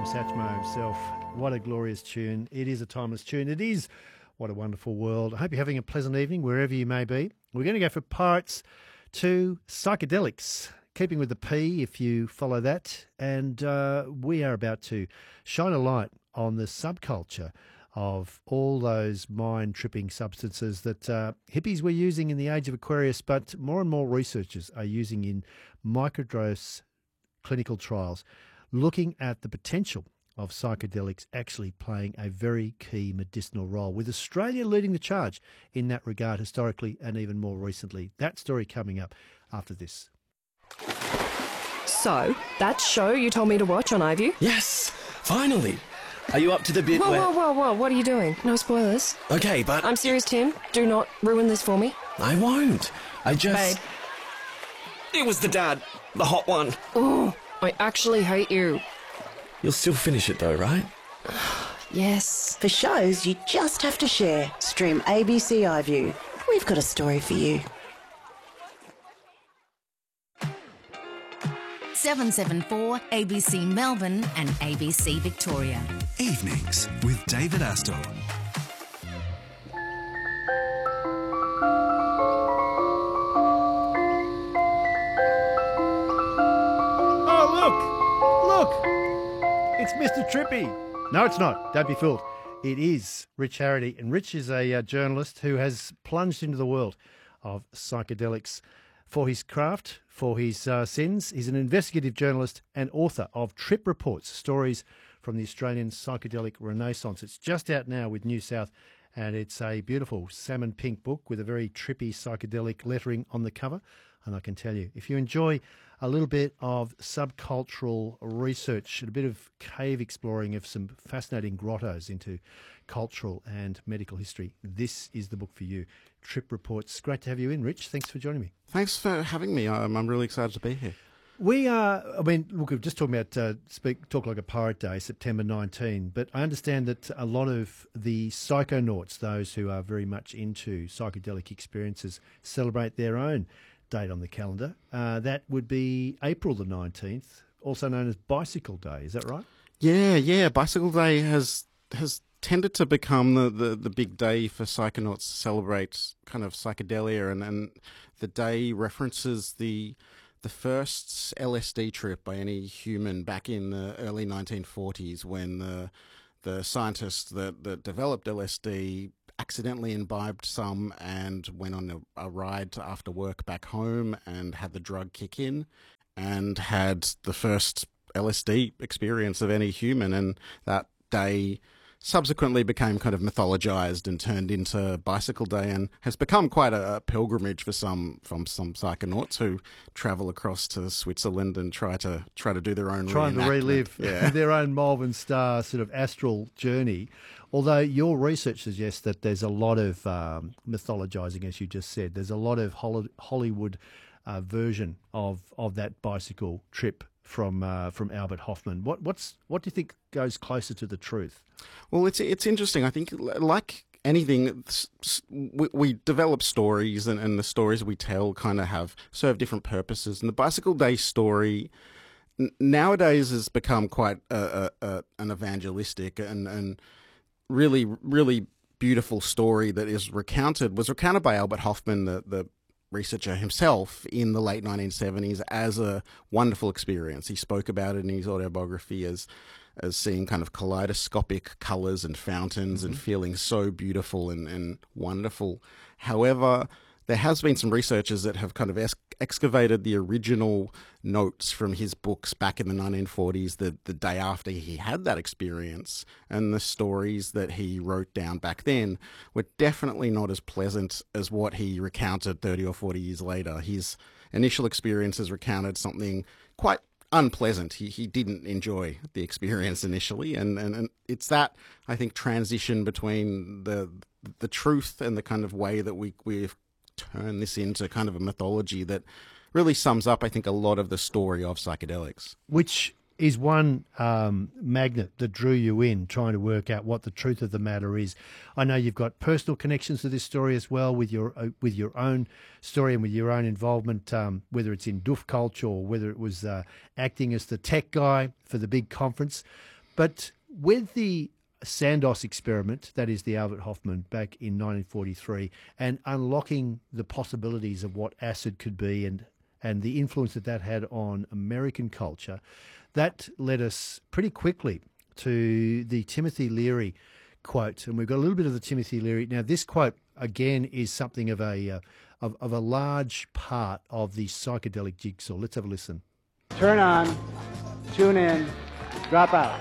from Satchmo himself. What a glorious tune. It is a timeless tune. It is What a Wonderful World. I hope you're having a pleasant evening wherever you may be. We're going to go from pirates to psychedelics, keeping with the P if you follow that. And we are about to shine a light on the subculture of all those mind-tripping substances that hippies were using in the age of Aquarius, but more and more researchers are using in microdose clinical trials, looking at the potential of psychedelics actually playing a very key medicinal role, with Australia leading the charge in that regard historically and even more recently. That story coming up after this. So, that show you told me to watch on iView? Yes, finally. Are you up to the bit Whoa, where... whoa, what are you doing? No spoilers. Okay, but... I'm serious, Tim. Do not ruin this for me. I won't. I just... Babe. It was the dad. The hot one. Oh, I actually hate you. You'll still finish it though, right? Yes. For shows you just have to share, stream ABC iView. We've got a story for you. 774 ABC Melbourne and ABC Victoria. Evenings with David Astor. Oh, look! It's Mr. Trippy. No, it's not. Don't be fooled. It is Rich Harity. And Rich is a journalist who has plunged into the world of psychedelics for his craft, for his sins. He's an investigative journalist and author of Trip Reports, stories from the Australian psychedelic renaissance. It's just out now with New South, and it's a beautiful salmon pink book with a very trippy psychedelic lettering on the cover. And I can tell you, if you enjoy a little bit of subcultural research and a bit of cave exploring of some fascinating grottos into cultural and medical history, this is the book for you. Trip Reports. Great to have you in, Rich. Thanks for joining me. Thanks for having me. I'm really excited to be here. We are, look, we're just talking about Talk Like a Pirate Day, September 19, but I understand that a lot of the psychonauts, those who are very much into psychedelic experiences, celebrate their own date on the calendar. That would be April the 19th, also known as Bicycle Day. Is that right? Yeah. Bicycle Day has tended to become the big day for psychonauts to celebrate kind of psychedelia, and the day references the first LSD trip by any human back in the early 1940s, when the scientists that developed LSD accidentally imbibed some and went on a ride after work back home and had the drug kick in and had the first LSD experience of any human, and that day subsequently became kind of mythologized and turned into Bicycle Day, and has become quite a pilgrimage for some psychonauts who travel across to Switzerland and try to do their own trying to relive their own Malvern Star sort of astral journey. Although your research suggests that there's a lot of mythologizing, as you just said. There's a lot of Hollywood version of that bicycle trip from Albert Hoffman. What do you think goes closer to the truth? Well, it's interesting. I think, like anything, we develop stories, and the stories we tell kind of serve different purposes. And the Bicycle Day story nowadays has become quite an evangelistic and really, really beautiful story that was recounted by Albert Hoffman, the researcher himself, in the late 1970s as a wonderful experience. He spoke about it in his autobiography as seeing kind of kaleidoscopic colours and fountains and feeling so beautiful and wonderful. However, there has been some researchers that have kind of excavated the original notes from his books back in the 1940s, the day after he had that experience, and the stories that he wrote down back then were definitely not as pleasant as what he recounted 30 or 40 years later. His initial experiences recounted something quite unpleasant. He didn't enjoy the experience initially, and it's that, I think, transition between the truth and the kind of way that we've turned this into kind of a mythology that really sums up, I think, a lot of the story of psychedelics. Which is one magnet that drew you in, trying to work out what the truth of the matter is. I know you've got personal connections to this story as well, with your own story and with your own involvement, whether it's in Duff culture or whether it was acting as the tech guy for the big conference. But with the Sandoz experiment, that is the Albert Hoffman back in 1943, and unlocking the possibilities of what acid could be and the influence that had on American culture, that led us pretty quickly to the Timothy Leary quote. And we've got a little bit of the Timothy Leary. Now, this quote, again, is something of a large part of the psychedelic jigsaw. Let's have a listen. Turn on, tune in, drop out.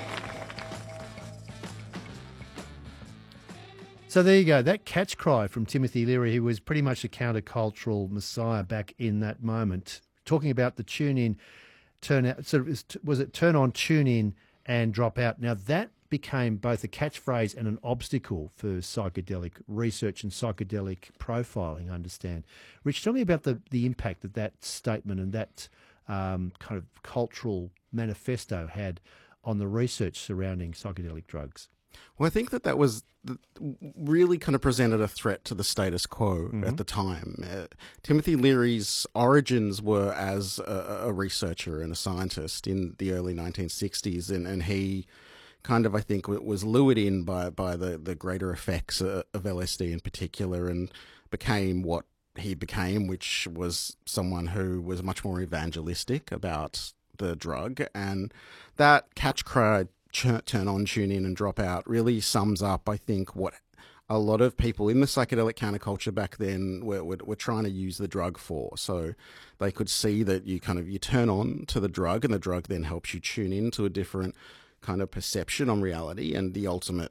So there you go. That catch cry from Timothy Leary, who was pretty much a countercultural messiah back in that moment, talking about the tune in, turn out. So was it turn on, tune in, and drop out? Now that became both a catchphrase and an obstacle for psychedelic research and psychedelic profiling, I understand. Rich, tell me about the impact that statement and that kind of cultural manifesto had on the research surrounding psychedelic drugs. Well, I think that was really kind of presented a threat to the status quo at the time. Timothy Leary's origins were as a researcher and a scientist in the early 1960s, and he kind of, I think, was lured in by the greater effects of LSD in particular, and became what he became, which was someone who was much more evangelistic about the drug. And that catch cry, turn on, tune in, and drop out, really sums up, I think, what a lot of people in the psychedelic counterculture back then were trying to use the drug for. So they could see that you turn on to the drug, and the drug then helps you tune in to a different kind of perception on reality, and the ultimate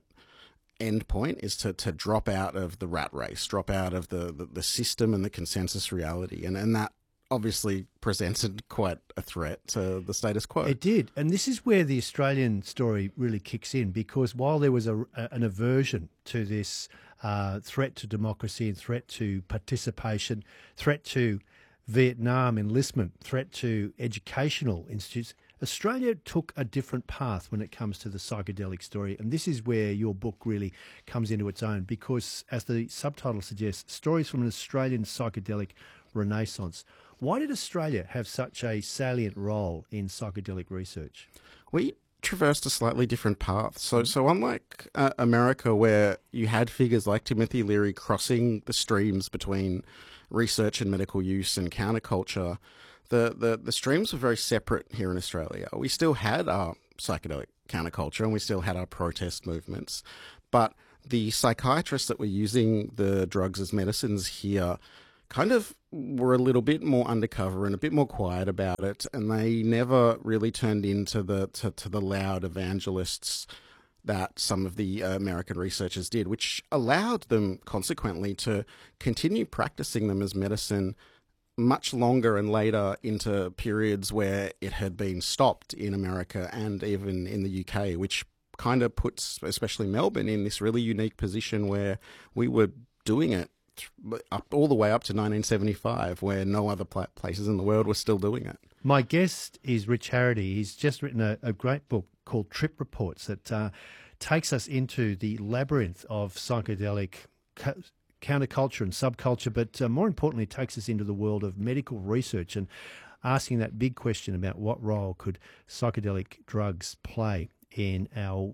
end point is to drop out of the rat race, drop out of the system and the consensus reality, and that obviously presented quite a threat to the status quo. It did, and this is where the Australian story really kicks in, because while there was an aversion to this threat to democracy and threat to participation, threat to Vietnam enlistment, threat to educational institutes, Australia took a different path when it comes to the psychedelic story, and this is where your book really comes into its own, because, as the subtitle suggests, stories from an Australian psychedelic renaissance. Why did Australia have such a salient role in psychedelic research? We traversed a slightly different path. So unlike America, where you had figures like Timothy Leary crossing the streams between research and medical use and counterculture, the streams were very separate here in Australia. We still had our psychedelic counterculture and we still had our protest movements, but the psychiatrists that were using the drugs as medicines here kind of were a little bit more undercover and a bit more quiet about it, and they never really turned into the loud evangelists that some of the American researchers did, which allowed them consequently to continue practicing them as medicine much longer and later into periods where it had been stopped in America and even in the UK, which kind of puts especially Melbourne in this really unique position where we were doing it all the way up to 1975, where no other places in the world were still doing it. My guest is Rich Harity. He's just written a great book called Trip Reports that takes us into the labyrinth of psychedelic counterculture and subculture, but more importantly, takes us into the world of medical research and asking that big question about what role could psychedelic drugs play in our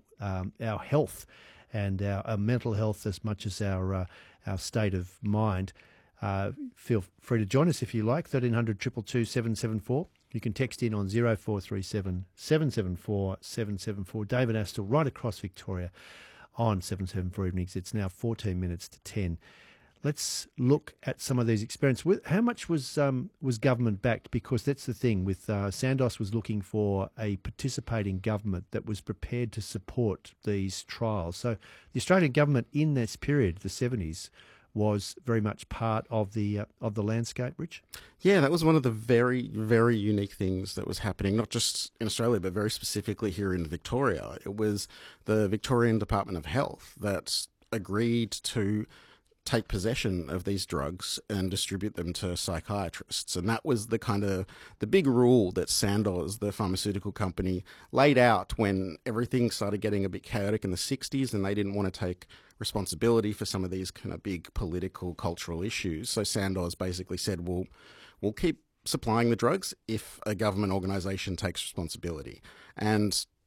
health and our mental health as much as our state of mind. Feel free to join us if you like, 1300 222 774. You can text in on 0437 774 774. David Astle right across Victoria on 774 Evenings. It's now 14 minutes to 10. Let's look at some of these experiments. How much was government backed? Because that's the thing with Sandoz was looking for a participating government that was prepared to support these trials. So the Australian government in this period, the 70s, was very much part of the landscape, Rich? Yeah, that was one of the very, very unique things that was happening, not just in Australia, but very specifically here in Victoria. It was the Victorian Department of Health that agreed to take possession of these drugs and distribute them to psychiatrists. And that was the big rule that Sandoz, the pharmaceutical company, laid out when everything started getting a bit chaotic in the 60s and they didn't want to take responsibility for some of these kind of big political, cultural issues. So Sandoz basically said, we'll keep supplying the drugs if a government organisation takes responsibility. And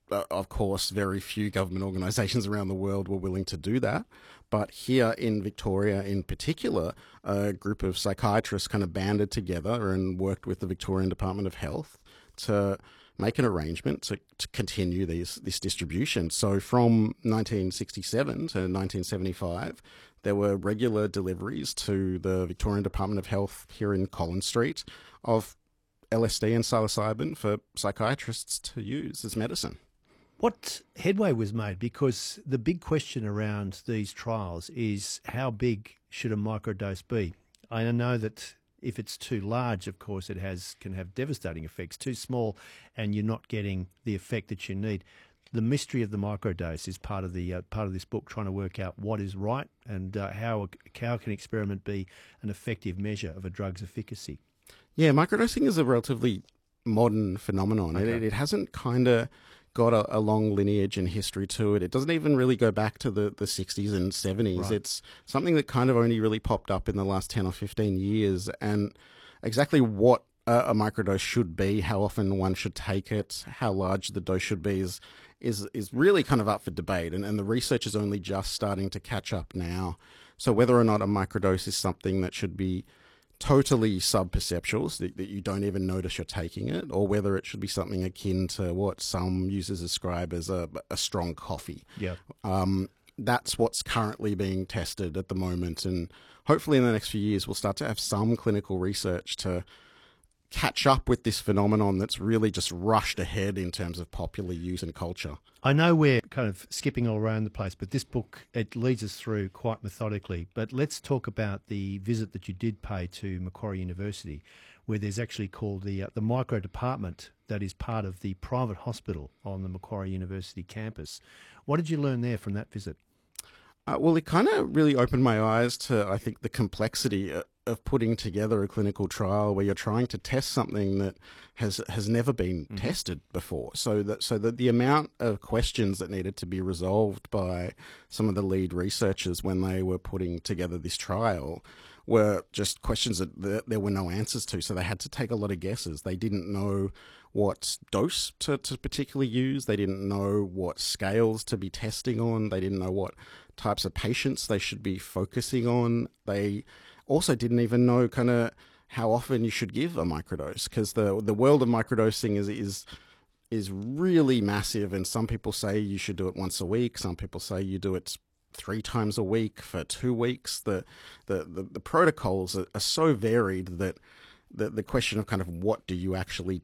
of course, very few government organisations around the world were willing to do that. But here in Victoria in particular, a group of psychiatrists kind of banded together and worked with the Victorian Department of Health to make an arrangement to continue this distribution. So from 1967 to 1975, there were regular deliveries to the Victorian Department of Health here in Collins Street of LSD and psilocybin for psychiatrists to use as medicine. What headway was made? Because the big question around these trials is how big should a microdose be? I know that if it's too large, of course, it can have devastating effects. Too small, and you're not getting the effect that you need. The mystery of the microdose is part of this book, trying to work out what is right and how can experiment be an effective measure of a drug's efficacy. Yeah, microdosing is a relatively modern phenomenon. Okay. It hasn't kind of got a long lineage and history to it. It doesn't even really go back to the 60s and 70s. Right. It's something that kind of only really popped up in the last 10 or 15 years. And exactly what a microdose should be, how often one should take it, how large the dose should be is really kind of up for debate. And the research is only just starting to catch up now. So whether or not a microdose is something that should be totally sub-perceptual, so that you don't even notice you're taking it, or whether it should be something akin to what some users describe as a strong coffee. Yeah. That's what's currently being tested at the moment, and hopefully in the next few years we'll start to have some clinical research to catch up with this phenomenon that's really just rushed ahead in terms of popular use and culture. I know we're kind of skipping all around the place, but this book, it leads us through quite methodically. But let's talk about the visit that you did pay to Macquarie University, where there's actually called the micro department that is part of the private hospital on the Macquarie University campus. What did you learn there from that visit? Well, it kind of really opened my eyes to, I think, the complexity of putting together a clinical trial where you're trying to test something that has never been tested before. So that the amount of questions that needed to be resolved by some of the lead researchers when they were putting together this trial were just questions that there were no answers to. So they had to take a lot of guesses. They didn't know what dose to particularly use. They didn't know what scales to be testing on. They didn't know what types of patients they should be focusing on. They also didn't even know kind of how often you should give a microdose, because the world of microdosing is really massive, and some people say you should do it once a week. Some people say you do it 3 times a week for 2 weeks. The protocols are so varied that the question of kind of what do you actually